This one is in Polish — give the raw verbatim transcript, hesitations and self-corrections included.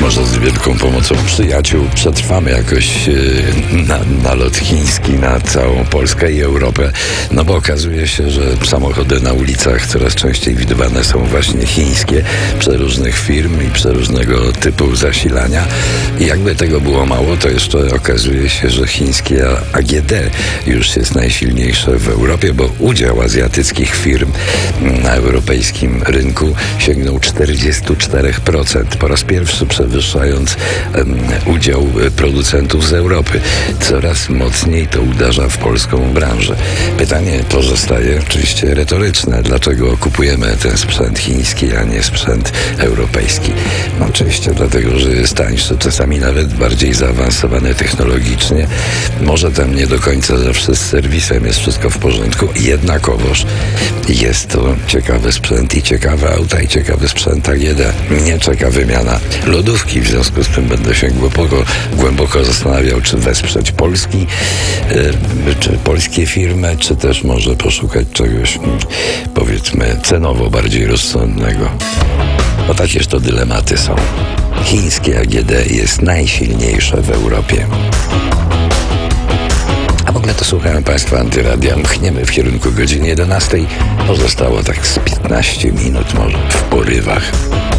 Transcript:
może z wielką pomocą przyjaciół przetrwamy jakoś na, nalot chiński na całą Polskę i Europę, no bo okazuje się, że samochody na ulicach coraz częściej widywane są właśnie chińskie, przeróżnych firm i przeróżnego typu zasilania. I jakby tego było mało, to jeszcze okazuje się, że chińskie A G D już jest najsilniejsze w Europie, bo udział azjatyckich firm na europejskim rynku sięgnął czterdzieści cztery procent, po raz pierwszy przewyższając um, udział producentów z Europy. Coraz mocniej to uderza w polską branżę. Pytanie pozostaje oczywiście retoryczne. Dlaczego kupujemy ten sprzęt chiński, a nie sprzęt europejski? No oczywiście dlatego, że jest tańszy, czasami nawet bardziej zaawansowany technologicznie. Może tam nie do końca zawsze z serwisem jest wszystko w porządku. Jednakowoż jest to ciekawy sprzęt i ciekawe auta i ciekawy sprzęt A G D. Mnie czeka wymiana lodówki, w związku z tym będę się głęboko, głęboko zastanawiał, czy wesprzeć Polski, yy, czy polskie firmy, czy też może poszukać czegoś, powiedzmy, cenowo bardziej rozsądnego. Bo takież to dylematy są. Chińskie A G D jest najsilniejsze w Europie. A w ogóle to słuchają Państwa Antyradia. Mchniemy w kierunku godziny jedenastej. Pozostało tak z piętnaście minut może w porywach.